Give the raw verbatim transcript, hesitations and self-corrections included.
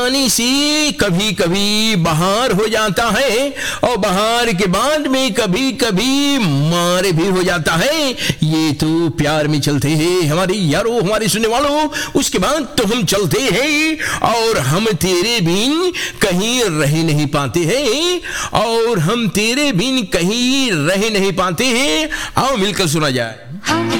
पानी से कभी कभी बहार हो जाता है और बहार के बाद में कभी कभी मार भी हो जाता है। ये तो प्यार में चलते हैं हमारे यारों, हमारे सुनने वालों। उसके बाद तो हम चलते हैं और हम तेरे बिन कहीं रह नहीं पाते हैं, और हम तेरे बिन कहीं रह नहीं पाते हैं। आओ मिलकर सुना जाए।